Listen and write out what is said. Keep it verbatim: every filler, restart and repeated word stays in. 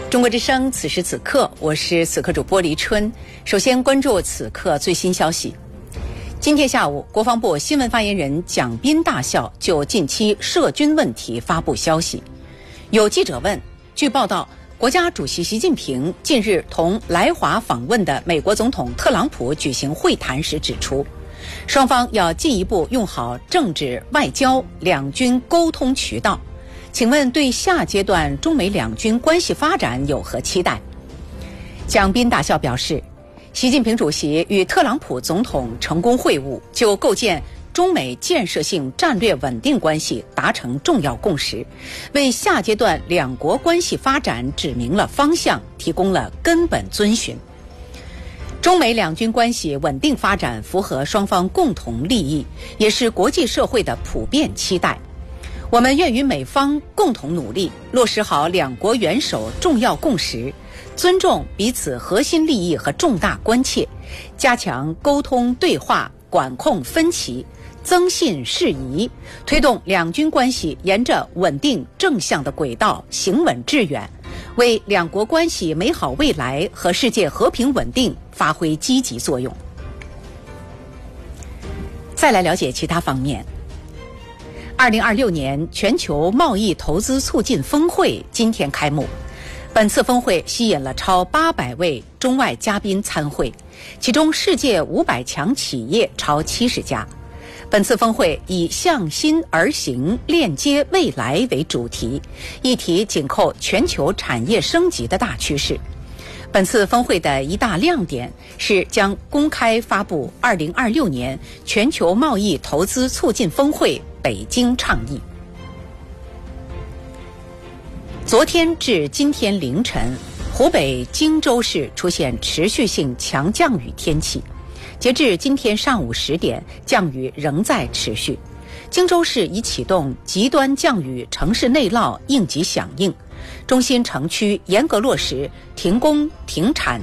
中国之声，此时此刻，我是此刻主播黎春。首先关注此刻最新消息。今天下午，国防部新闻发言人蒋斌大校就近期涉军问题发布消息。有记者问，据报道，国家主席习近平近日同来华访问的美国总统特朗普举行会谈时指出，双方要进一步用好政治、外交、两军沟通渠道。请问对下阶段中美两军关系发展有何期待？蒋斌大校表示，习近平主席与特朗普总统成功会晤，就构建中美建设性战略稳定关系达成重要共识，为下阶段两国关系发展指明了方向，提供了根本遵循。中美两军关系稳定发展符合双方共同利益，也是国际社会的普遍期待。我们愿与美方共同努力，落实好两国元首重要共识，尊重彼此核心利益和重大关切，加强沟通对话，管控分歧，增信释疑，推动两军关系沿着稳定正向的轨道行稳致远，为两国关系美好未来和世界和平稳定发挥积极作用。再来了解其他方面。二零二六年全球贸易投资促进峰会今天开幕，本次峰会吸引了超八百位中外嘉宾参会，其中世界五百强企业超七十家。本次峰会以向心而行，链接未来为主题，议题紧扣全球产业升级的大趋势。本次峰会的一大亮点是将公开发布二零二六年全球贸易投资促进峰会北京倡议。昨天至今天凌晨，湖北荆州市出现持续性强降雨天气，截至今天上午十点，降雨仍在持续。荆州市已启动极端降雨城市内涝应急响应，中心城区严格落实停工停产